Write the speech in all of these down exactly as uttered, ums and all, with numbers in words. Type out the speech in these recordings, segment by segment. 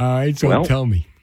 All right, so well, tell me.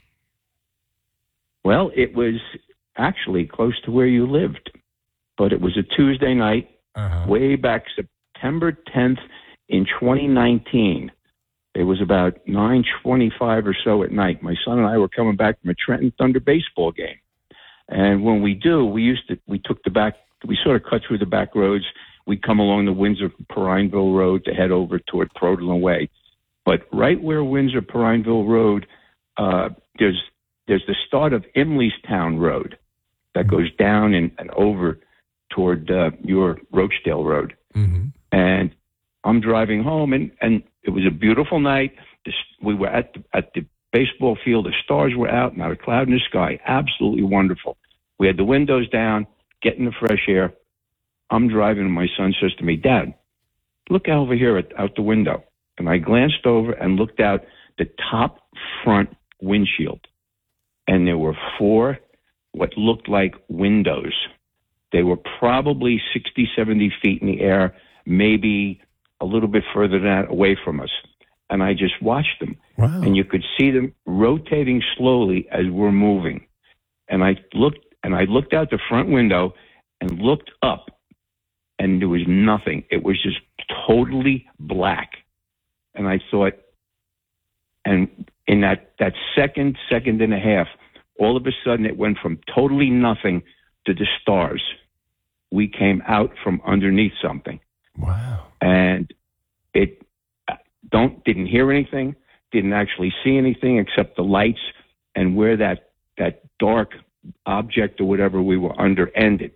Well, it was actually close to where you lived, but it was a Tuesday night, Uh-huh. way back September tenth in twenty nineteen. It was about nine twenty-five or so at night. My son and I were coming back from a Trenton Thunder baseball game. And when we do, we used to, we took the back, we sort of cut through the back roads. We'd come along the Windsor-Perineville Road to head over toward Proudhon Way. But right where Windsor-Perineville Road, uh, there's there's the start of Imleystown Road that goes down and, and over toward uh, your Rochdale Road. Mm-hmm. And I'm driving home, and, and it was a beautiful night. This, we were at the, at the baseball field. The stars were out, not a cloud in the sky. Absolutely wonderful. We had the windows down, getting the fresh air. I'm driving, and my son says to me, Dad, look over here at, out the window. And I glanced over and looked out the top front windshield. And there were four what looked like windows. They were probably sixty, seventy feet in the air, maybe a little bit further than that away from us. And I just watched them. Wow. And you could see them rotating slowly as we're moving. And I looked, and I looked out the front window and looked up, and there was nothing. It was just totally black. And I thought, and in that, that second, second and a half, all of a sudden it went from totally nothing to the stars. We came out from underneath something. Wow. And it don't didn't hear anything, didn't actually see anything except the lights and where that, that dark object or whatever we were under ended.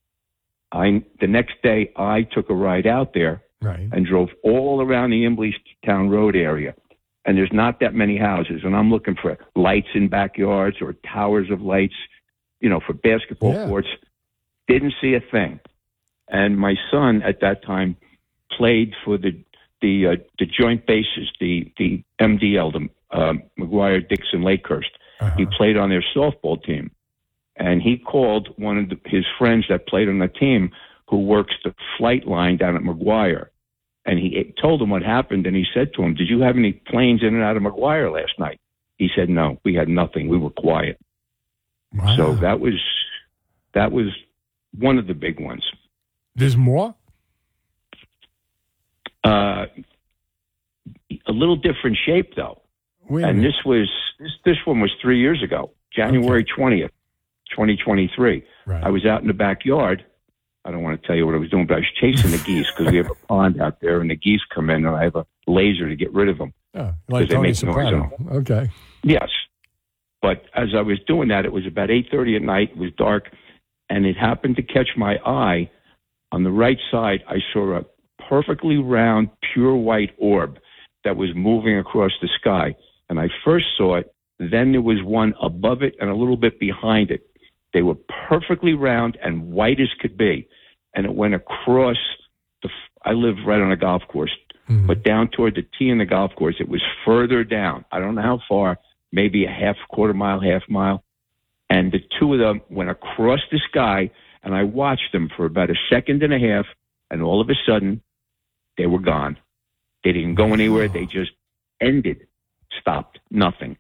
I the next day I took a ride out there Right. and drove all around the Imleystown Road area. And there's not that many houses. And I'm looking for lights in backyards or towers of lights, you know, for basketball Yeah. courts. Didn't see a thing. And my son at that time played for the the uh, the joint bases, the the M D L, the uh, McGuire Dixon Lakehurst. Uh-huh. He played on their softball team. And he called one of the, his friends that played on the team who works the flight line down at McGuire. And he told him what happened, and he said to him, did you have any planes in and out of McGuire last night? He said, no, we had nothing. We were quiet. Wow. So that was that was one of the big ones. There's more? Uh, a little different shape, though. Wait a and minute. this was this, this one was three years ago, January twentieth, twenty twenty-three. Right. I was out in the backyard. I don't want to tell you what I was doing, but I was chasing the geese because we have a pond out there, and the geese come in, and I have a laser to get rid of them. Oh, like they Tony make noise Soprano. Okay. Yes. But as I was doing that, it was about eight thirty at night. It was dark, and it happened to catch my eye. On the right side, I saw a perfectly round, pure white orb that was moving across the sky. And I first saw it. Then there was one above it and a little bit behind it. They were perfectly round and white as could be. And it went across the, I live right on a golf course, Mm-hmm. but down toward the tee in the golf course, it was further down. I don't know how far, maybe a half, quarter mile, half mile. And the two of them went across the sky, and I watched them for about a second and a half, and all of a sudden, they were gone. They didn't go anywhere. They just ended, stopped, nothing.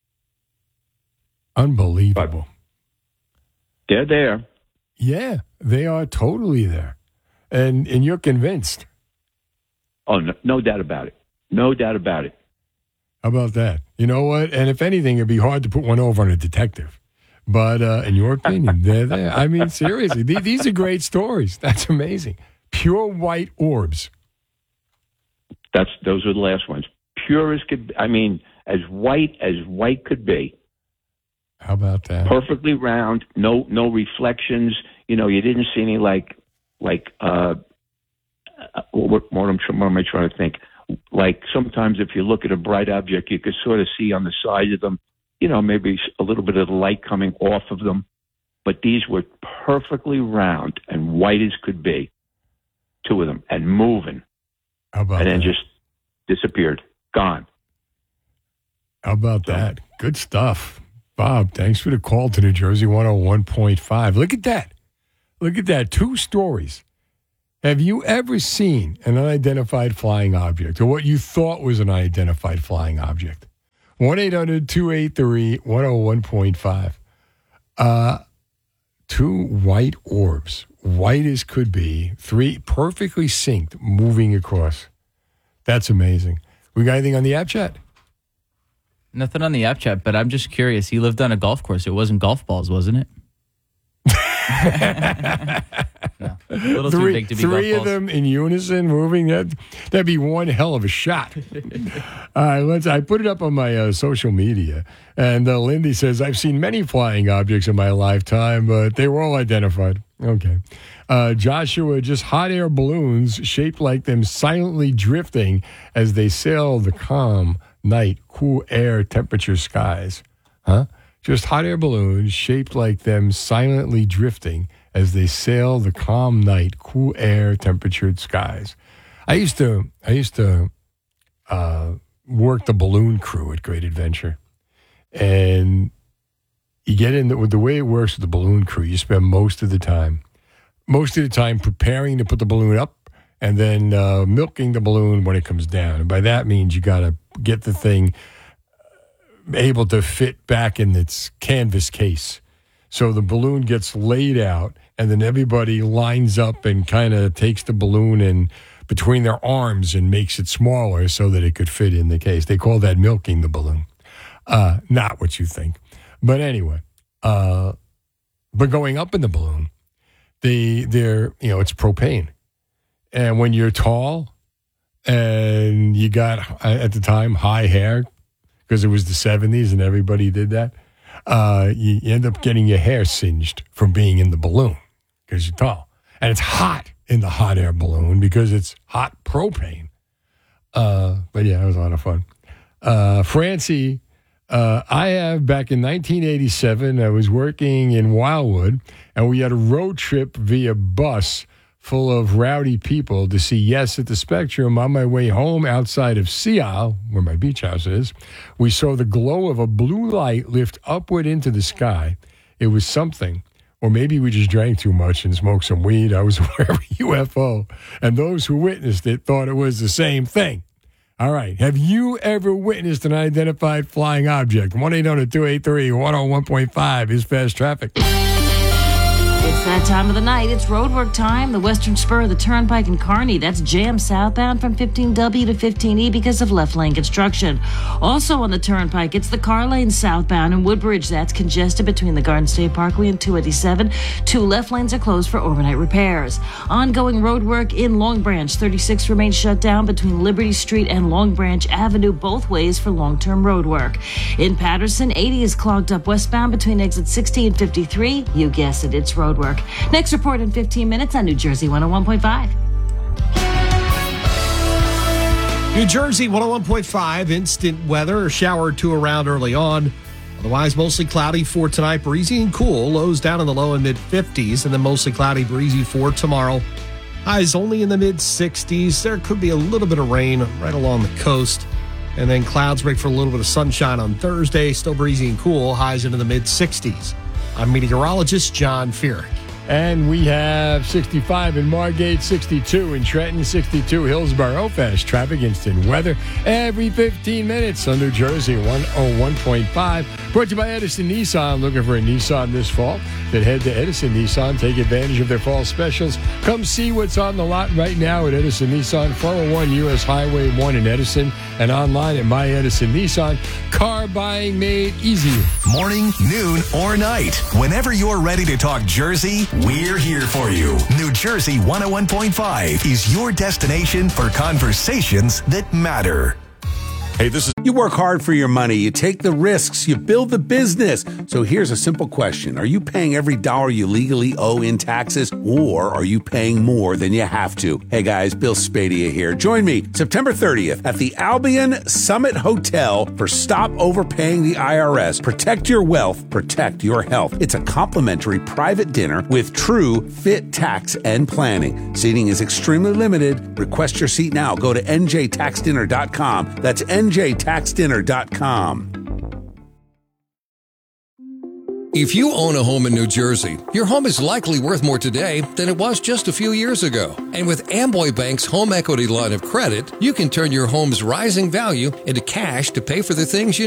Unbelievable. They're there. Yeah, they are totally there. And and you're convinced. Oh, no, no doubt about it. No doubt about it. How about that? You know what? And if anything, it'd be hard to put one over on a detective. But uh, in your opinion, they're there. I mean, seriously, th- these are great stories. That's amazing. Pure white orbs. That's those are the last ones. Pure as could. I mean, as white as white could be. How about that? Perfectly round. No, no reflections. You know, you didn't see any like, like. Uh, what, what, am, what am I trying to think? Like sometimes if you look at a bright object, you could sort of see on the side of them, you know, maybe a little bit of the light coming off of them. But these were perfectly round and white as could be, two of them, and moving. How about and then that? just disappeared, gone. How about that? Good stuff. Bob, thanks for the call to New Jersey one oh one point five. Look at that. Look at that. Two stories. Have you ever seen an unidentified flying object or what you thought was an unidentified flying object? one eight hundred two eight three one oh one point five. Uh, two white orbs, white as could be, three perfectly synced, moving across. That's amazing. We got anything on the app chat? Nothing on the app chat, but I'm just curious. You lived on a golf course. It wasn't golf balls, wasn't it? No, a little three, too big to be three golf of balls. them in unison moving. That that'd be one hell of a shot. All right, let's. I put it up on my uh, social media, and uh, Lindy says I've seen many flying objects in my lifetime, but they were all identified. Okay, uh, Joshua, just hot air balloons shaped like them, silently drifting as they sail the calm night, cool air, temperature skies. Huh? Just hot air balloons shaped like them, silently drifting as they sail the calm night, cool air, temperatured skies. I used to, I used to uh, work the balloon crew at Great Adventure, and you get in the, with the way it works with the balloon crew. You spend most of the time, most of the time preparing to put the balloon up, and then uh, milking the balloon when it comes down. And by that means you got to get the thing able to fit back in its canvas case. So the balloon gets laid out, and then everybody lines up and kind of takes the balloon in between their arms and makes it smaller so that it could fit in the case. They call that milking the balloon. Uh, not what you think. But anyway, uh, but going up in the balloon, they, they're, you know, it's propane. And when you're tall and you got, at the time, high hair, because it was the seventies and everybody did that, uh, you, you end up getting your hair singed from being in the balloon because you're tall. And it's hot in the hot air balloon because it's hot propane. Uh, but yeah, it was a lot of fun. Uh, Francie, uh, I have back in nineteen eighty-seven, I was working in Wildwood, and we had a road trip via bus full of rowdy people to see Yes at the Spectrum. On my way home outside of Sea Isle, where my beach house is, we saw the glow of a blue light lift upward into the sky. It was something. Or maybe we just drank too much and smoked some weed. I was aware of a U F O. And those who witnessed it thought it was the same thing. All right. Have you ever witnessed an unidentified flying object? one eight hundred two eight three one oh one point five is Fast Traffic. It's that time of the night. It's roadwork time. The western spur of the Turnpike in Kearney. That's jammed southbound from fifteen W to fifteen E because of left lane construction. Also on the Turnpike, it's the car lane southbound in Woodbridge. That's congested between the Garden State Parkway and two eighty-seven. Two left lanes are closed for overnight repairs. Ongoing roadwork in Long Branch. thirty-six remains shut down between Liberty Street and Long Branch Avenue, both ways for long-term roadwork. In Patterson, eighty is clogged up westbound between exit sixty and fifty-three. You guessed it, it's roadwork. Next report in fifteen minutes on New Jersey one oh one point five. New Jersey one oh one point five, instant weather, a shower or two around early on. Otherwise, mostly cloudy for tonight, breezy and cool. Lows down in the low and mid fifties, and then mostly cloudy, breezy for tomorrow. Highs only in the mid sixties. There could be a little bit of rain right along the coast. And then clouds break for a little bit of sunshine on Thursday. Still breezy and cool. Highs into the mid sixties. I'm meteorologist John Feerick. And we have sixty-five in Margate, sixty-two in Trenton, sixty-two Hillsborough. Fast traffic, instant weather every fifteen minutes on New Jersey one oh one point five. Brought to you by Edison Nissan. Looking for a Nissan this fall? Then head to Edison Nissan. Take advantage of their fall specials. Come see what's on the lot right now at Edison Nissan, four oh one U S Highway one in Edison, and online at My Edison Nissan. Car buying made easier. Morning, noon, or night. Whenever you're ready to talk Jersey, we're here for you. New Jersey one oh one point five is your destination for conversations that matter. Hey, this is... You work hard for your money. You take the risks. You build the business. So here's a simple question. Are you paying every dollar you legally owe in taxes, or are you paying more than you have to? Hey, guys, Bill Spadia here. Join me September thirtieth at the Albion Summit Hotel for Stop Overpaying the I R S. Protect your wealth. Protect your health. It's a complimentary private dinner with true fit tax and planning. Seating is extremely limited. Request your seat now. Go to N J tax dinner dot com. That's N J tax dinner dot com. If you own a home in New Jersey, your home is likely worth more today than it was just a few years ago. And with Amboy Bank's home equity line of credit, you can turn your home's rising value into cash to pay for the things you